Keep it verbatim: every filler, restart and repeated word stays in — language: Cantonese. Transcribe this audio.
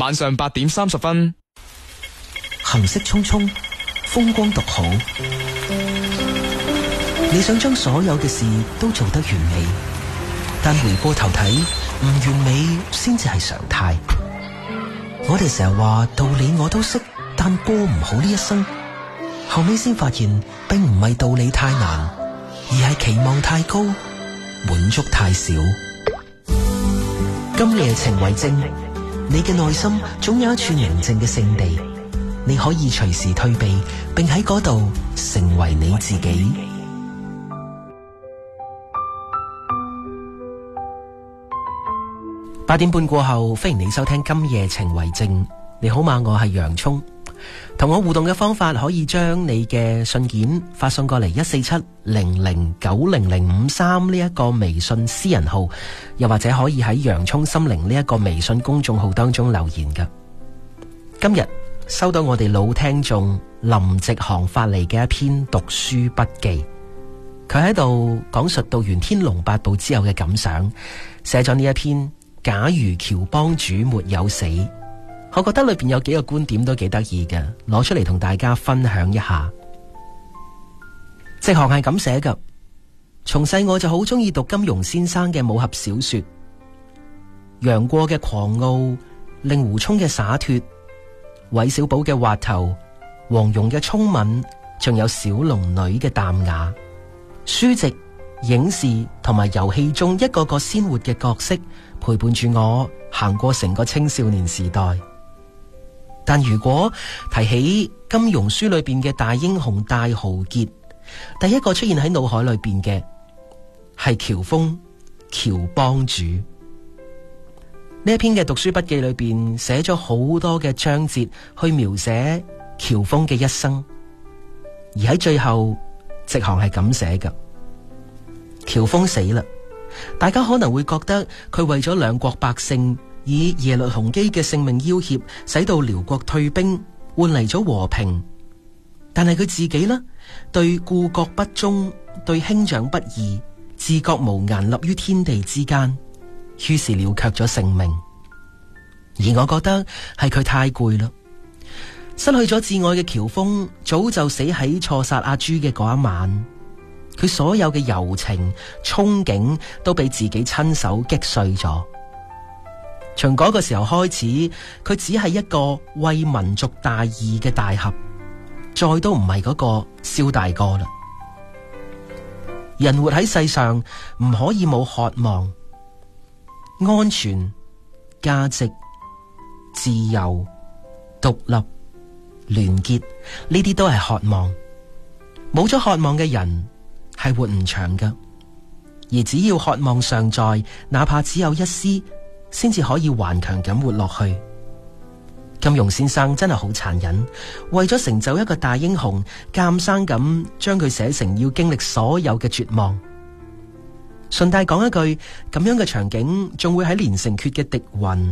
晚上八點三十分。 行色匆匆，風光獨好。你想將所有嘅事都做得完美，但回過頭睇，唔完美先至係常態。我哋成日話道理我都識，但過唔好呢一生。後尾先發現，並唔係道理太難，而係期望太高，滿足太少。今夜情為證，你嘅內心總有一處寧靜嘅聖地，你可以隨時退避，並喺嗰度成為你自己。八點半過後，歡迎你收聽今夜情為證。你好嗎？我係洋蔥。同我互動嘅方法，可以將你嘅信件發送過嚟一四七零零九零零五三呢一個微信私人號，又或者可以喺洋蔥心靈呢一個微信公眾號當中留言㗎。今日收到我哋老聽眾林夕航發嚟嘅一篇讀書筆記，佢喺度講述讀完《天龍八部》之後嘅感想，寫咗呢一篇假如喬幫主沒有死。我覺得裏邊有幾個觀點都幾得意嘅，攞出嚟同大家分享一下。夕航係咁寫㗎：從細我就好中意讀金庸先生嘅武俠小說，楊過嘅狂傲，令狐沖嘅灑脫，韋小寶嘅滑頭，黃蓉嘅聰敏，仲有小龍女嘅淡雅。書籍、影視同埋遊戲中一個個鮮活嘅角色，陪伴住我行過成個青少年時代。但如果提起金庸書裏邊嘅大英雄大豪傑，第一個出現喺腦海裏邊嘅係喬峰，喬幫主。呢一篇嘅讀書筆記裏邊寫咗好多嘅章節去描寫喬峰嘅一生，而喺最後夕航係咁寫㗎：喬峰死啦，大家可能會覺得佢為咗兩國百姓，以耶律洪基嘅性命要挾，使到遼國退兵，換嚟咗和平。但係佢自己呢，對故國不忠，對兄長不義，自覺無顏立於天地之間，於是了卻咗性命。而我覺得係佢太攰啦，失去咗摯愛嘅喬峰，早就死喺錯殺阿朱嘅嗰一晚。佢所有嘅柔情憧憬都被自己親手擊碎咗。從嗰個時候開始，佢只係一個為民族大義嘅大俠，再都唔係嗰個蕭大哥啦。人活喺世上，唔可以冇渴望，安全、價值、自由、獨立、聯結，呢啲都係渴望。冇咗渴望嘅人係活唔長㗎，而只要渴望尚在，哪怕只有一絲，先至可以頑強咁活落去。金庸先生真係好殘忍，為咗成就一個大英雄，監生咁將佢寫成要經歷所有嘅絕望。順帶講一句，咁樣嘅場景仲會喺連城訣嘅狄雲